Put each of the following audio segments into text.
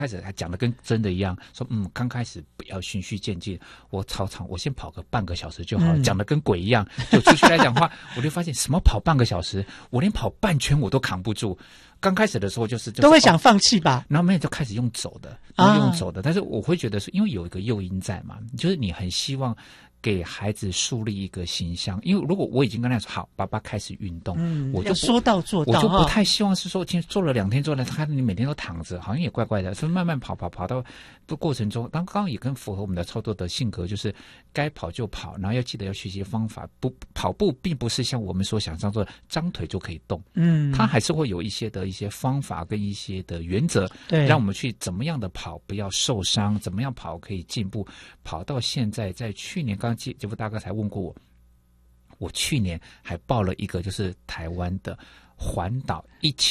开始还讲的跟真的一样，说刚开始不要循序渐进，我操场我先跑个半个小时就好了，讲的跟鬼一样。就出去来讲话，我就发现什么跑半个小时，我连跑半圈我都扛不住。刚开始的时候就是都会想放弃吧， 然后没有就开始用走的，用走的。但是我会觉得是因为有一个诱因在嘛，就是你很希望给孩子树立一个形象，因为如果我已经跟他说好，爸爸开始运动，我就要说到做到， 我就不太希望是说今天做了2天做了，他你每天都躺着，好像也怪怪的。所以慢慢跑到的过程中，刚刚也跟符合我们的操作的性格，就是该跑就跑，然后要记得要学习方法。跑步并不是像我们所想象做的张腿就可以动，它还是会有一些方法跟一些的原则，对，让我们去怎么样的跑不要受伤，怎么样跑可以进步。跑到现在，在去年刚杰夫大哥才问过我去年还报了一个就是台湾的环岛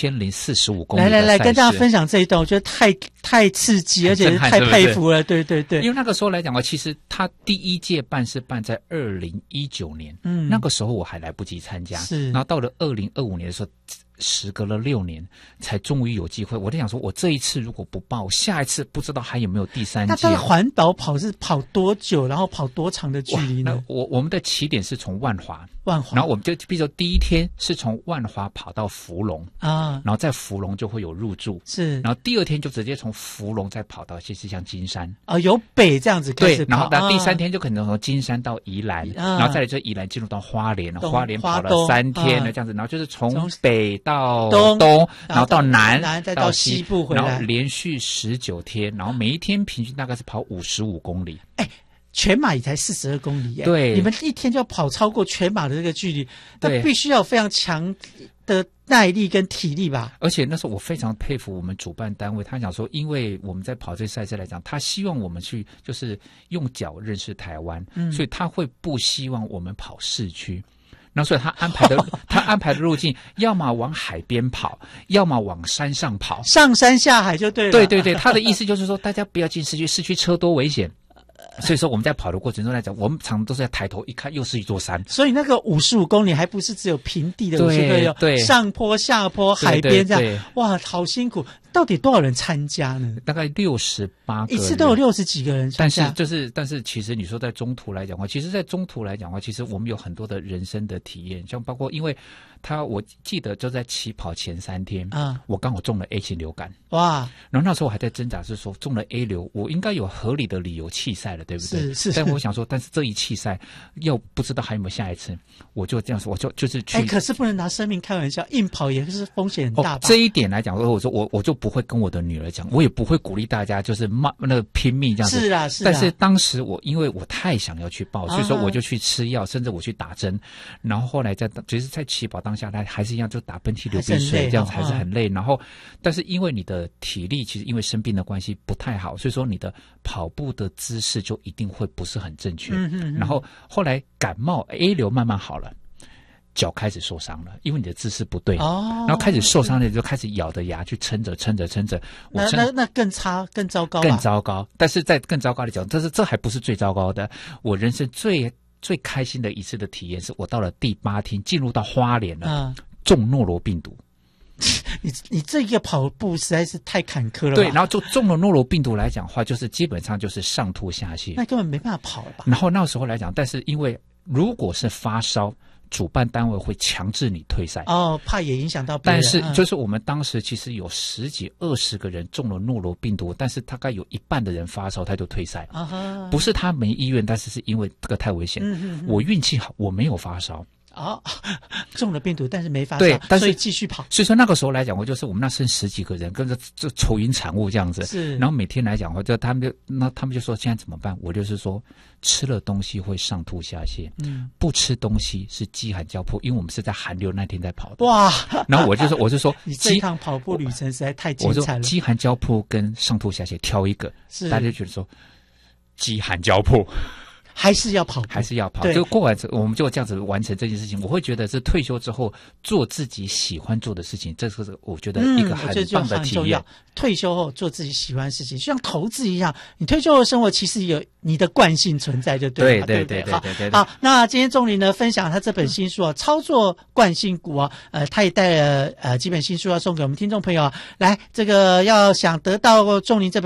1045公里的赛事。 来跟大家分享这一段，我觉得太刺激，而且太佩服了，对对对。 因为那个时候来讲其实他第一届办是办在2019年，那个时候我还来不及参加，是，然后到了2025年的时候。时隔了6年，才终于有机会。我在想说，我这一次如果不报，下一次不知道还有没有第3届。 那环岛跑是跑多久，然后跑多长的距离呢？ 我们的起点是从万华，然后我们就比如说第一天是从万华跑到福隆啊，然后在福隆就会有入住，是，然后第2天就直接从福隆再跑到像金山啊，由北这样子开始跑， 对，然后第3天就可能从金山到宜兰，然后再来就宜兰进入到花莲，花莲跑了3天了这样子，然后就是从北到东，然后到南， 再到西部回来， 然后连续19天，然后每一天平均大概是跑55公里。 全马也才42公里耶， 对， 你们一天就要跑超过全马的这个距离，那必须要有非常强的耐力跟体力吧。 而且那时候我非常佩服我们主办单位，他讲说，因为我们在跑这赛事来讲，他希望我们去就是用脚认识台湾，所以他会不希望我们跑市区。那所以他安排的路径，要么往海边跑，要么往山上跑， 上山下海就对了。 对对对，他的意思就是说，大家不要进市区，市区车多危险。所以说我们在跑的过程中来讲，我们常常都是在抬头一看，又是一座山。 所以那个55公里还不是只有平地的50公里，对，上坡下坡海边这样，对，哇，好辛苦。到底多少人参加呢？ 大概68个人， 一次都有60几个人参加。 但是其实你说在中途来讲的话，其实我们有很多的人生的体验，像包括因为我记得就在起跑前3天啊，我刚好中了 A 型流感，哇！然后那时候我还在挣扎，是说中了 A 流，我应该有合理的理由弃赛了，对不对？是。但我想说，但是这一弃赛，又不知道还有没有下一次，我就这样说，就是去。 可是不能拿生命开玩笑，硬跑也是风险很大吧？ 这一点来讲，我就不会跟我的女儿讲，我也不会鼓励大家就是那个拼命这样子。 是啊。 但是当时因为我太想要去报，所以说我就去吃药，甚至我去打针，然后后来其实在起跑当下，他还是一样就打喷嚏、流鼻水这样子，还是很累。然后，但是因为你的体力其实因为生病的关系不太好，所以说你的跑步的姿势就一定会不是很正确。然后后来感冒 A 流慢慢好了。脚开始受伤了，因为你的姿势不对，然后开始受伤了，就开始咬着牙去撑着。 那更差，更糟糕， 更糟糕。但是在更糟糕的讲，这还不是最糟糕的。我人生最开心的一次的体验，是我到了第8天，进入到花莲了，中诺罗病毒。 你这个跑步实在是太坎坷了吧。 对，然后就中了诺罗病毒来讲的话，就是基本上就是上吐下泻， 那根本没办法跑了吧。 然后那时候来讲，但是因为如果是发烧，主办单位会强制你退赛怕也影响到别人。 但是就是我们当时其实有10几20个人中了诺罗病毒，但是大概有一半的人发烧，他就退赛不是他没意愿，但是因为这个太危险。我运气好，我没有发烧。 中了病毒，但是没发烧， 对，但是所以继续跑。 所以说那个时候来讲，我们那剩10几个人，跟着就愁云惨雾这样子。是，然后每天来讲，他们就说现在怎么办？我就是说，吃了东西会上吐下泻，不吃东西是饥寒交迫，因为我们是在寒流那天在跑的。哇！然后我就说， 你这趟跑步旅程实在太精彩了。 我说饥寒交迫跟上吐下泻挑一个，大家就觉得说饥寒交迫。 还是要跑， 就过完我们就这样子完成这件事情。我会觉得是退休之后做自己喜欢做的事情，这是我觉得一个很棒的体验。 退休后做自己喜欢的事情，就像投资一样，你退休的生活其实有你的惯性存在，就对了。对。好，那今天仲林呢分享他这本新书啊，操作惯性股啊，他也带了几本新书要送给我们听众朋友啊。来，这个要想得到仲林这本